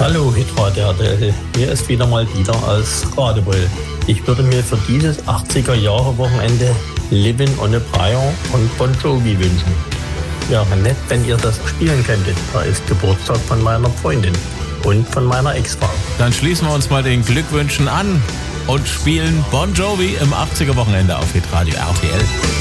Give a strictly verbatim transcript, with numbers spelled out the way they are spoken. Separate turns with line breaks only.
Hallo Hitradio, hier ist wieder mal Dieter aus Radebeul. Ich würde mir für dieses achtziger-Jahre-Wochenende Livin' on a Prayer von Bon Jovi wünschen. Wäre nett, wenn ihr das spielen könntet. Da ist Geburtstag von meiner Freundin und von meiner Ex-Frau.
Dann schließen wir uns mal den Glückwünschen an und spielen Bon Jovi im achtziger-Wochenende auf Hitradio R T L.